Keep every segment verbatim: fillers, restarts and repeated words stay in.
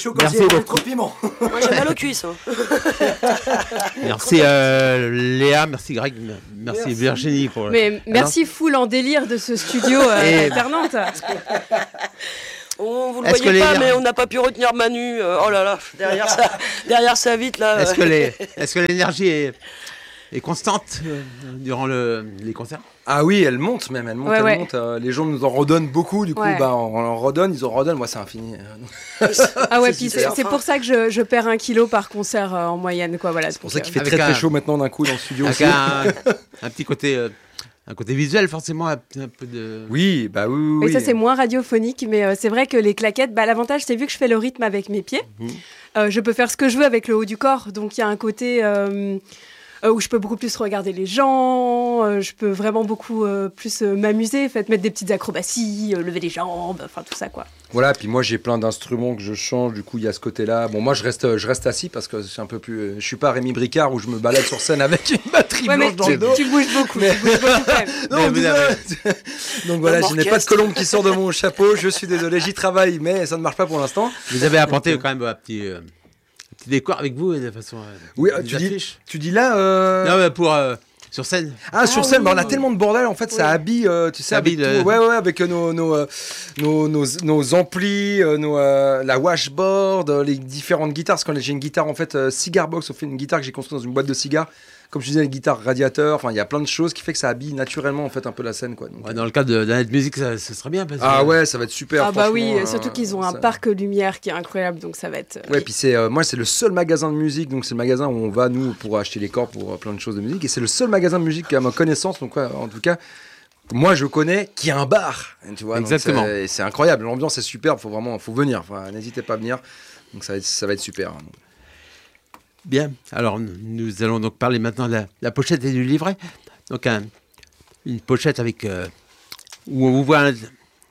chaud quand Merci il y a beaucoup. trop de piment. Moi, j'ai mal aux cuisses. Hein. Merci euh, Léa, merci Greg, merci, Merci. Virginie pour. Mais merci full en délire de ce studio euh, Et- alternante. On vous le Est-ce voyez que pas, les- mais on n'a pas pu retenir Manu. Euh, oh là là, derrière ça, derrière ça vite là. Est-ce que les, est-ce que l'énergie est, est constante euh, durant le, les concerts? Ah oui, elle monte même, elle monte, Ouais, elle ouais. monte. euh, les gens nous en redonnent beaucoup, du coup, Ouais. bah, on en redonne, ils en redonnent. Moi, c'est infini. Ah ouais, C'est puis super. c'est c'est pour ça que je, je perds un kilo par concert euh, en moyenne, quoi. Voilà. C'est pour ça qu'il fait Avec très très un- chaud maintenant d'un coup dans le studio. Avec aussi. un, un petit côté, euh, un côté visuel forcément, un, un peu de. Oui, bah oui, oui. Oui, oui. ça c'est moins radiophonique, mais euh, c'est vrai que les claquettes, bah, l'avantage c'est vu que je fais le rythme avec mes pieds, Mhm. euh, je peux faire ce que je veux avec le haut du corps, donc il y a un côté euh, euh, où je peux beaucoup plus regarder les gens, euh, je peux vraiment beaucoup euh, plus euh, m'amuser, en fait, mettre des petites acrobaties, euh, lever les jambes, enfin tout ça quoi. Voilà, puis moi j'ai plein d'instruments que je change, du coup il y a ce côté-là. Bon, moi je reste, je reste assis parce que c'est un peu plus. Je suis pas Rémi Bricard où je me balade sur scène avec une batterie Ouais, mais blanche dans le tu, dos. tu bouges beaucoup, Mais- tu bouges beaucoup quand même. Non, Mais on vous dit avez- ça. Donc voilà, Comme je n'ai pas de orchestre. colombe qui sort de mon chapeau. Je suis désolé, j'y travaille, mais ça ne marche pas pour l'instant. Vous avez apporté quand même un petit, euh, un petit décor avec vous de façon. euh, Oui, des tu dis, affiches. tu dis là. euh, Non, mais pour euh, sur scène. Ah, sur Ah scène, oui. bah, on a tellement de bordel, en fait, ça Oui. habille, euh, tu sais, Ça avec habille tout. le- Ouais, ouais, avec euh, nos, nos, euh, nos, nos, nos amplis, euh, nos, euh, la washboard, euh, les différentes guitares. Parce que j'ai une guitare, en fait, euh, cigar box, on fait une guitare que j'ai construite dans une boîte de cigares. Comme je disais, une guitare radiateur. Enfin, il y a plein de choses qui fait que ça habille naturellement, en fait, un peu la scène, quoi. Donc, Ouais, dans le cadre de, de la musique, ça, ça serait bien. Parce que, ah ouais, ça va être super. Ah bah oui, franchement, surtout euh, qu'ils ont un ça- parc lumière qui est incroyable, donc ça va être... euh, Ouais, puis c'est euh, moi c'est le seul magasin de musique, donc c'est le magasin où on va nous pour acheter les corps pour euh, plein de choses de musique, et c'est le seul magasin de musique à ma connaissance, donc ouais, en tout cas moi je connais qui a un bar, tu vois. Donc Exactement. c'est- c'est incroyable, l'ambiance est superbe, faut vraiment faut venir, enfin, n'hésitez pas à venir, donc ça va être, ça va être super. Bien. Alors, nous- nous allons donc parler maintenant de la, la pochette et du livret. Donc, un- une pochette avec euh, où on vous voit un-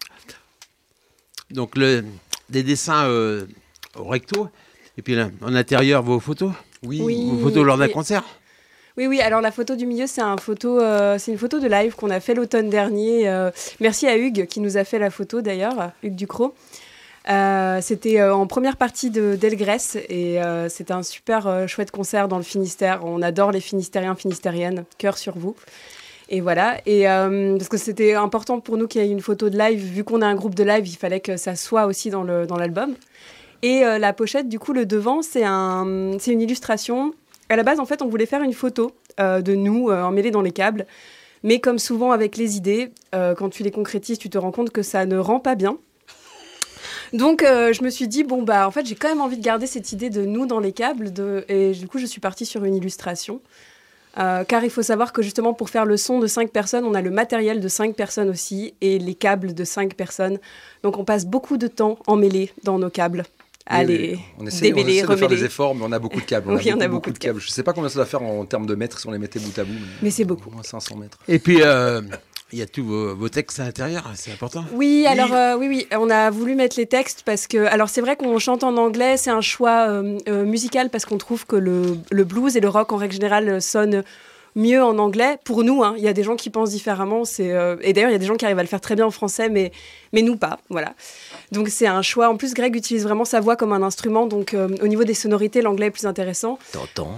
donc le, des dessins euh, au recto, et puis là, en intérieur vos photos, Oui. Oui. vos photos lors d'un et- concert. Oui, oui, alors la photo du milieu, c'est un photo, euh, c'est une photo de live qu'on a fait l'automne dernier. euh, merci à Hugues qui nous a fait la photo d'ailleurs, Hugues Ducrot. Euh, c'était euh, en première partie de d'Elgrès et euh, c'était un super euh, chouette concert dans le Finistère. On adore les Finistériens, Finistériennes, cœur sur vous. Et voilà, et euh, parce que c'était important pour nous qu'il y ait une photo de live, vu qu'on a un groupe de live, il fallait que ça soit aussi dans le dans l'album. Et euh, la pochette, du coup, le devant, c'est un, c'est une illustration. À la base, en fait, on voulait faire une photo euh, de nous euh, emmêlés dans les câbles. Mais comme souvent avec les idées, euh, quand tu les concrétises, tu te rends compte que ça ne rend pas bien. Donc, euh, je me suis dit, bon, bah, en fait, j'ai quand même envie de garder cette idée de nous dans les câbles. De... Et du coup, je suis partie sur une illustration. Euh, car il faut savoir que justement, pour faire le son de cinq personnes, on a le matériel de cinq personnes aussi et les câbles de cinq personnes. Donc, on passe beaucoup de temps emmêlés dans nos câbles. À Oui, les oui. On essaie, on démêler, essaie de faire remêler. des efforts, mais on a beaucoup de câbles. Oui, on a beaucoup de câbles. Je sais pas combien ça doit faire en termes de mètres si on les mettait bout à bout. Mais c'est beaucoup. Au moins cinq cents mètres. Et puis, euh, il y a tous vos, vos textes à l'intérieur, c'est important. Oui, alors euh, oui, oui, on a voulu mettre les textes parce que, alors c'est vrai qu'on chante en anglais, c'est un choix euh, euh, musical parce qu'on trouve que le, le blues et le rock en règle générale euh, sonnent mieux en anglais. Pour nous, hein, il y a des gens qui pensent différemment, c'est, euh, et d'ailleurs il y a des gens qui arrivent à le faire très bien en français, mais, mais nous pas, voilà. Donc c'est un choix. En plus, Greg utilise vraiment sa voix comme un instrument, donc euh, au niveau des sonorités, l'anglais est plus intéressant. T'entends?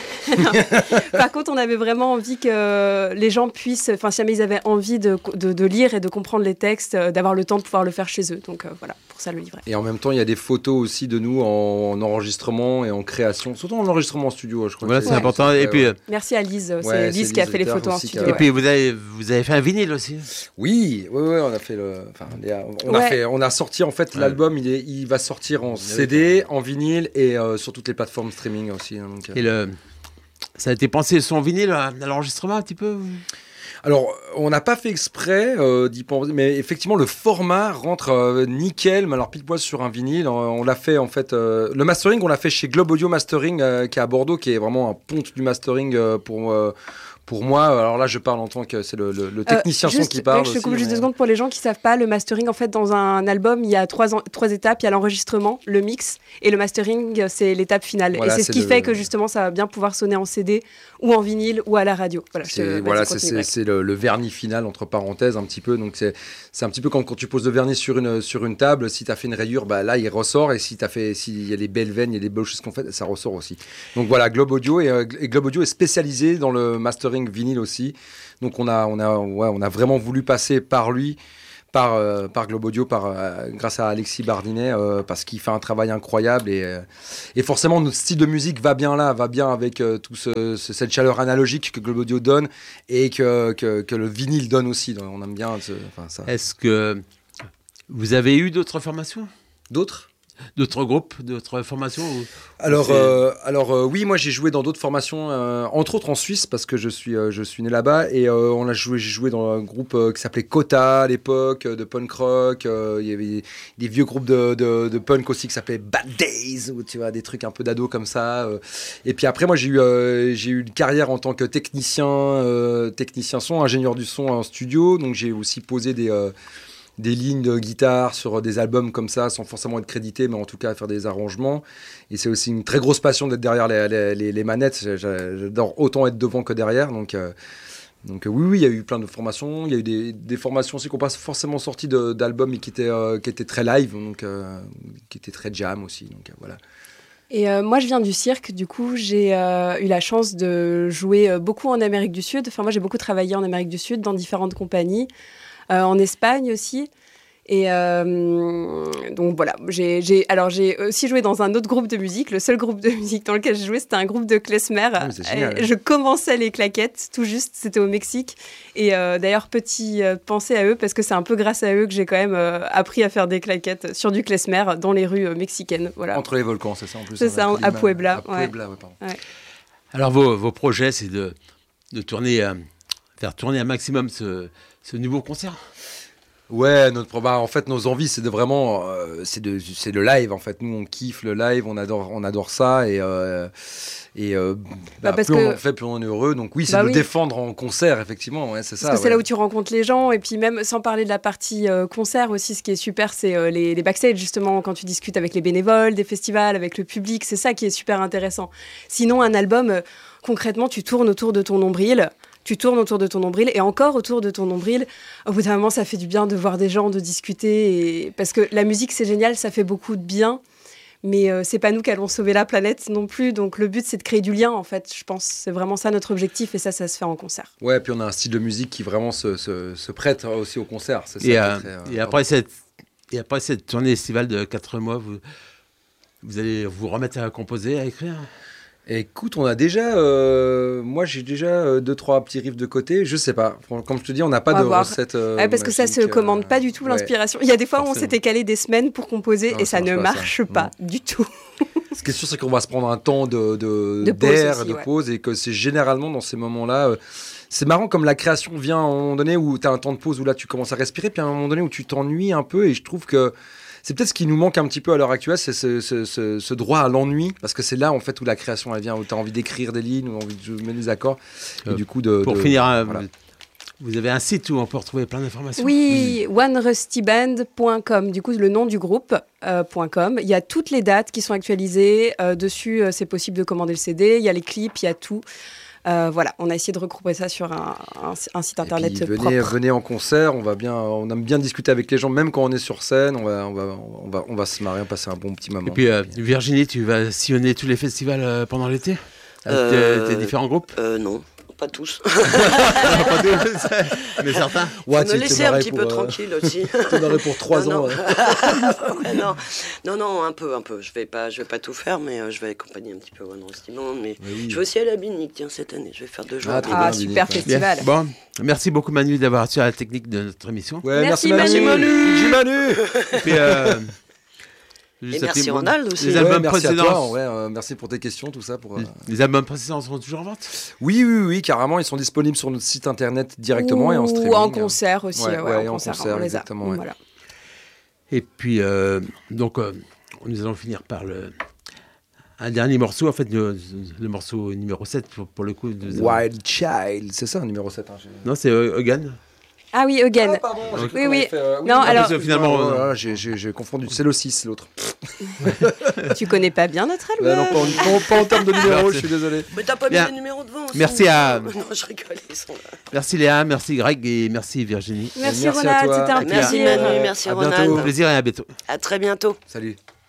Par contre, on avait vraiment envie que les gens puissent, enfin, si jamais ils avaient envie de, de, de lire et de comprendre les textes, euh, d'avoir le temps de pouvoir le faire chez eux. Donc euh, voilà, pour ça le livret. Et en même temps, il y a des photos aussi de nous en, en enregistrement et en création, surtout en enregistrement en studio, je crois. Voilà, que c'est important. Et puis, euh, Merci à Lise, Ouais, c'est c'est Lise qui a Lise fait les Ritter photos en aussi qui studio. a- et ouais. puis vous avez, vous avez fait un vinyle aussi. Oui, oui, oui, on a fait le. Enfin, Léa, on, a Ouais. fait, on a sorti en fait Ouais. l'album. Il, est, il va sortir en C D, en vinyle et euh, sur toutes les plateformes streaming aussi. hein, donc, euh. Et le, ça a été pensé son vinyle à, à l'enregistrement un petit peu. Alors, on n'a pas fait exprès euh, d'y penser, mais effectivement, le format rentre euh, nickel. Mais alors, pile poil sur un vinyle, on, on l'a fait en fait. euh, le mastering, on l'a fait chez Globe Audio Mastering, euh, qui est à Bordeaux, qui est vraiment un ponte du mastering euh, pour. euh, pour moi, alors là, je parle en tant que c'est le, le, le technicien euh, juste, son qui parle. Ouais, je te coupe aussi, juste mais... deux secondes pour les gens qui savent pas. Le mastering, en fait, dans un album, il y a trois, en... trois étapes. Il y a l'enregistrement, le mix et le mastering, c'est l'étape finale. Voilà, et c'est ce c'est qui le... fait que justement, ça va bien pouvoir sonner en C D ou en vinyle ou à la radio. Voilà, c'est, te... voilà, c'est, c'est, c'est le, le vernis final entre parenthèses un petit peu. Donc c'est, c'est un petit peu comme quand tu poses le vernis sur une sur une table. Si tu as fait une rayure, bah là, il ressort. Et si t'as fait, s'il y a les belles veines, il y a des belles choses qu'on fait, ça ressort aussi. Donc voilà, Globe Audio et, et Globe Audio est spécialisé dans le mastering vinyle aussi. Donc on a, on a, ouais, on a vraiment voulu passer par lui, par, euh, par Globe Audio, par, euh, grâce à Alexis Bardinet, euh, parce qu'il fait un travail incroyable et, euh, et forcément notre style de musique va bien là, va bien avec euh, tout ce, ce, cette chaleur analogique que Globe Audio donne et que, que, que le vinyle donne aussi. Donc, on aime bien ce, enfin, ça. Est-ce que vous avez eu d'autres formations ? D'autres ? D'autres groupes, d'autres formations ou... Alors, euh, alors euh, oui, moi j'ai joué dans d'autres formations, euh, entre autres en Suisse parce que je suis, euh, je suis né là-bas et euh, on a joué, j'ai joué dans un groupe euh, qui s'appelait Kota à l'époque, euh, de punk rock. Euh, il y avait des vieux groupes de, de, de punk aussi qui s'appelaient Bad Days, ou tu vois des trucs un peu d'ado comme ça. Euh. Et puis après, moi j'ai eu, euh, j'ai eu une carrière en tant que technicien, euh, technicien son, ingénieur du son en studio. Donc j'ai aussi posé des euh, des lignes de guitare sur des albums comme ça, sans forcément être crédité, mais en tout cas faire des arrangements. Et c'est aussi une très grosse passion d'être derrière les, les, les, les manettes. J'adore autant être devant que derrière. Donc, euh, donc oui, oui, il y a eu plein de formations. Il y a eu des, des formations aussi qui n'ont pas forcément sorti de, d'albums, mais qui étaient, euh, qui étaient très live, donc euh, qui étaient très jam aussi. Donc euh, voilà. Et euh, moi, je viens du cirque. Du coup, j'ai euh, eu la chance de jouer beaucoup en Amérique du Sud. Enfin, moi, j'ai beaucoup travaillé en Amérique du Sud, dans différentes compagnies. Euh, en Espagne aussi. Et euh, donc voilà, j'ai, j'ai, alors j'ai aussi joué dans un autre groupe de musique. Le seul groupe de musique dans lequel j'ai joué, c'était un groupe de klezmer. Ah, c'est génial, je commençais les claquettes, tout juste, c'était au Mexique. Et euh, d'ailleurs, petit euh, pensée à eux, parce que c'est un peu grâce à eux que j'ai quand même euh, appris à faire des claquettes sur du klezmer dans les rues euh, mexicaines. Voilà. Entre les volcans, c'est ça en plus. C'est ça, à Puebla. À Puebla, ouais. Ouais, pardon. Ouais. Alors vos, vos projets, c'est de, de tourner, euh, faire tourner un maximum ce, ce nouveau concert. Ouais, notre, bah, en fait, nos envies, c'est de vraiment, euh, c'est de, c'est le live. En fait, nous, on kiffe le live, on adore, on adore ça, et euh, et euh, bah, bah, plus que... on en fait, plus on est heureux. Donc oui, c'est bah de oui. le défendre en concert, effectivement. Ouais, c'est ça. Parce que ouais. c'est là où tu rencontres les gens, et puis même sans parler de la partie euh, concert aussi, ce qui est super, c'est euh, les, les backstage justement quand tu discutes avec les bénévoles des festivals, avec le public, c'est ça qui est super intéressant. Sinon, un album, euh, concrètement, tu tournes autour de ton nombril. Tu tournes autour de ton nombril et encore autour de ton nombril. Au bout d'un moment, ça fait du bien de voir des gens, de discuter. Et... Parce que la musique, c'est génial, ça fait beaucoup de bien. Mais euh, c'est pas nous qui allons sauver la planète non plus. Donc le but, c'est de créer du lien, en fait. Je pense c'est vraiment ça notre objectif. Et ça, ça se fait en concert. Ouais, puis on a un style de musique qui vraiment se, se, se prête aussi au concert. C'est ça et, qui euh, est très, euh, et, après cette, et après cette tournée estivale de quatre mois, vous, vous allez vous remettre à composer, à écrire ? Écoute, on a déjà, euh, moi j'ai déjà euh, deux trois petits riffs de côté. Je sais pas. Comme je te dis, on n'a pas on de voir. recette. Euh, ouais, parce que ça se commande euh, pas du tout ouais, l'inspiration. Il y a des fois forcément. Où on s'était calé des semaines pour composer non, et ça, ça ne pas, marche ça. pas non. du tout. Ce qui est sûr, c'est qu'on va se prendre un temps de, de, de d'air, pause aussi, de ouais. pause, et que c'est généralement dans ces moments-là. Euh, c'est marrant comme la création vient à un moment donné où tu as un temps de pause où là tu commences à respirer, puis à un moment donné où tu t'ennuies un peu, et je trouve que c'est peut-être ce qui nous manque un petit peu à l'heure actuelle, c'est ce, ce, ce, ce droit à l'ennui, parce que c'est là en fait où la création elle vient, où tu as envie d'écrire des lignes, où tu as envie de mettre des accords. Et euh, du coup, de, pour de, finir, euh, voilà. vous avez un site où on peut retrouver plein d'informations. Oui, oui. one rusty band point com, du coup le nom du groupe, euh, .com. Il y a toutes les dates qui sont actualisées. Euh, dessus, euh, c'est possible de commander le C D, il y a les clips, il y a tout. Euh, voilà, on a essayé de regrouper ça sur un, un, un site internet puis, propre. Venez, venez en concert, on va bien, on aime bien discuter avec les gens, même quand on est sur scène, on va, on va, on va, on va se marrer, passer un bon petit moment. Et puis euh, Virginie, tu vas sillonner tous les festivals euh, pendant l'été avec euh, tes, tes différents groupes euh, Non. Pas tous. Pas tous, mais certains. Ouais, me laisser un petit peu euh, tranquille aussi. T'en aurais pour trois non, ans. Non. Ouais, non. non, non, un peu, un peu. Je vais pas, je vais pas tout faire, mais euh, je vais accompagner un petit peu One Rusty Band. Mais, mais oui. Je vais aussi aller à Binic, tiens, cette année. Je vais faire deux jours. Ah, ah bien, super Binic, festival. Bien. Bon, merci beaucoup Manu d'avoir assuré la technique de notre émission. Ouais, merci, merci Manu. Manu. Manu. Et puis, euh, Et merci Ronald aussi. Les albums ouais, merci précédents. À toi, ouais, euh, merci pour tes questions, tout ça. Pour, euh... Les albums précédents seront toujours en vente ? Oui, oui, oui, carrément. Ils sont disponibles sur notre site internet directement ou, et en streaming. Ou en concert aussi. Ouais, ouais, ouais, en en concert, concert, on les exactement. a. Ouais. Voilà. Et puis, euh, donc, euh, nous allons finir par le, un dernier morceau, en fait, le, le morceau numéro sept, pour, pour le coup. De, Wild Child, c'est ça, numéro sept. Hein, non, c'est euh, Hogan. Ah oui, Hogan. Ah, pardon, okay. Oui, oui. Fait, euh, oui. Non, alors... Parce que finalement... Oh, oh, oh, j'ai, j'ai, j'ai confondu, c'est le six, l'autre. Tu connais pas bien notre album. Bah, non, pas, en, pas, pas en termes de numéro, je suis désolé. Mais t'as pas mis les numéros devant. Merci à... Non, je rigole, ils sont là. Merci Léa, merci Greg et merci Virginie. Merci, merci Ronald, c'était un Merci plaisir. Manu, merci à Ronald. bientôt. Au plaisir et à bientôt. À très bientôt. Salut.